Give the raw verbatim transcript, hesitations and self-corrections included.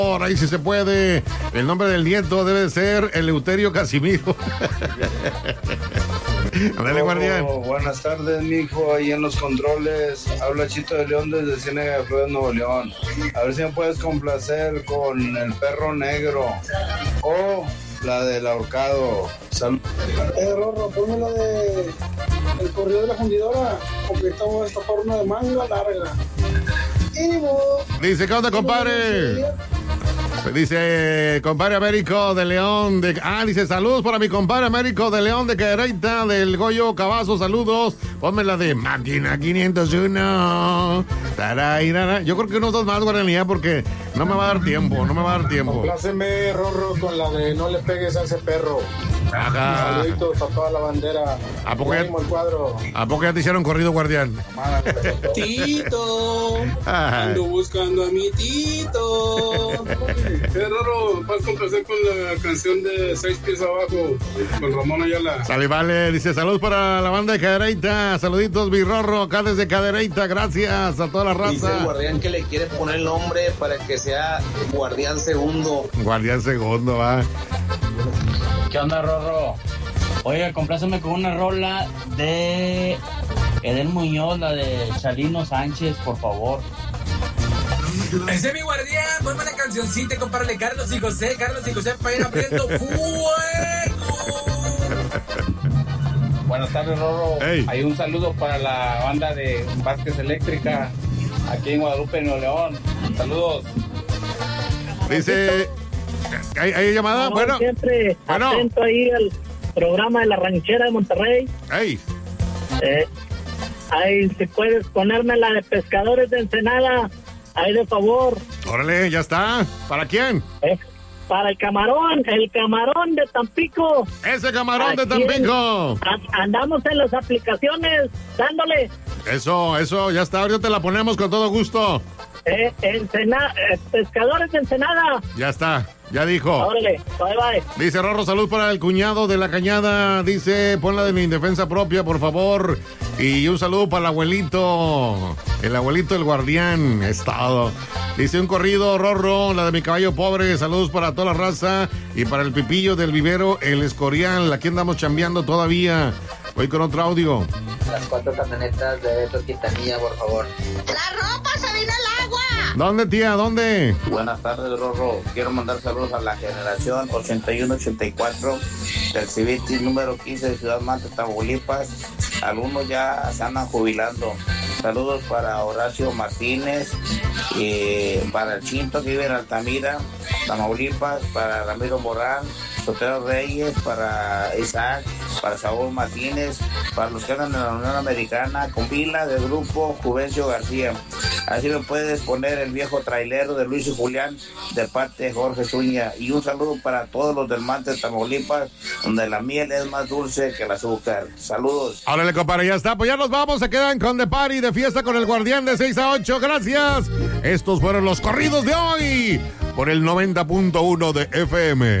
Ahí sí se puede. El nombre del nieto debe ser Eleuterio Casimiro. Dale, guardián. Oh, buenas tardes, mijo, ahí en los controles. Habla Chito de León desde Ciénaga de Flores, Nuevo León. A ver si me puedes complacer con El Perro Negro o la del ahorcado. Salud. Eh, Rorro, ponme la de El Corrido de la Fundidora, porque estamos a estafar una de manga larga. Y vos, Dice, ¿qué onda, compadre? Dice, compadre Américo de León de... Ah, dice, saludos para mi compadre Américo de León de Cadereyta, del Goyo Cavazo, saludos. Ponme la de Máquina quinientos uno. Tarairara. Yo creo que unos dos más, guardianía, porque no me va a dar tiempo, no me va a dar tiempo. Compláceme, Rorro, con la de No le pegues a ese perro. Ajá. Saluditos a toda la bandera. ¿A poco, ya, el cuadro. ¿A poco ya te hicieron corrido, guardián? Tito, ando buscando a mi Tito. Qué raro, vas a complacer con la canción de Seis Pies Abajo, con Ramón Ayala. Sale, vale, dice, saludos para la banda de Cadereyta, saluditos, mi Rorro, acá desde Cadereyta, gracias a toda la raza. Dice el guardián que le quiere poner el nombre para que sea Guardián Segundo. Guardián Segundo, va. ¿Qué onda, Rorro? Oiga, compláceme con una rola de Edel Muñoz, la de Chalino Sánchez, por favor. Ese es mi guardián, ponme una cancioncita, compárale Carlos y José, Carlos y José para ir abriendo fuego. Buenas tardes, Rorro. Hey. Hay un saludo para la banda de Vázquez Eléctrica, aquí en Guadalupe, Nuevo León. Saludos. Dice, ¿hay, hay llamada? No, bueno. Siempre bueno. atento ahí al programa de La Ranchera de Monterrey. Hey. Eh, ahí si puedes ponerme la de Pescadores de Ensenada, ahí de favor. Órale, ya está. ¿Para quién? Eh, para el camarón, el camarón de Tampico. Ese camarón de Aquí Tampico. en, andamos en las aplicaciones, dándole. Eso, eso, ya está. Ahorita te la ponemos con todo gusto. Eh, Ensena, eh, Pescadores de Ensenada. Ya está, ya dijo. Órale, bye bye. Dice Rorro, salud para el cuñado de la Cañada. Dice, ponla de mi defensa propia, por favor. Y un saludo para el abuelito. El abuelito del guardián. Es todo. Dice un corrido, Rorro, la de mi caballo pobre. Saludos para toda la raza. Y para el pipillo del vivero, el Escorial. Aquí andamos chambeando todavía. Voy con otro audio. Las cuatro camionetas de Beto Quintanilla, por favor. ¡La ropa se vino al agua! ¿Dónde, tía? ¿Dónde? Buenas tardes, Rorro. Quiero mandar saludos a la generación ochenta y uno ochenta y cuatro del Civitis número quince de Ciudad Mante, Tamaulipas. Algunos ya se andan jubilando. Saludos para Horacio Martínez, y para el Chinto que vive en Altamira, Tamaulipas, para Ramiro Morán, Sotero Reyes, para Isaac, para Saúl Martínez, para los que andan en la Unión Americana, con Vila del grupo Juvencio García. Así me puedes poner el viejo trailero de Luis y Julián de parte de Jorge Zúñiga. Y un saludo para todos los del Mante, Tamaulipas, donde la miel es más dulce que el azúcar. Saludos. Órale, compadre, ya está. Pues ya nos vamos. Se quedan con The Party de fiesta con el guardián de seis a ocho. Gracias. Estos fueron los corridos de hoy por el noventa punto uno de F M.